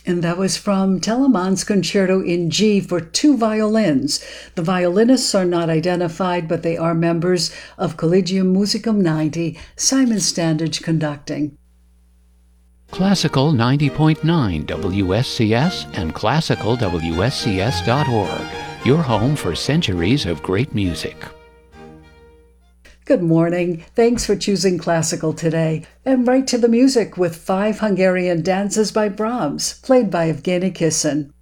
And that was from Telemann's Concerto in G for two violins. The violinists are not identified, but they are members of Collegium Musicum 90, Simon Standage conducting. Classical 90.9 WSCS and classicalwscs.org, your home for centuries of great music. Good morning. Thanks for choosing classical today. And right to the music with 5 Hungarian dances by Brahms, played by Evgeny Kissin.